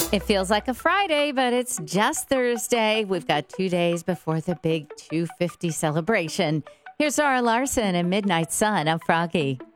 It feels like a Friday, but it's just Thursday. We've got 2 days before the big 250 celebration. Here's Zara Larson and Midnight Sun. I'm Froggy.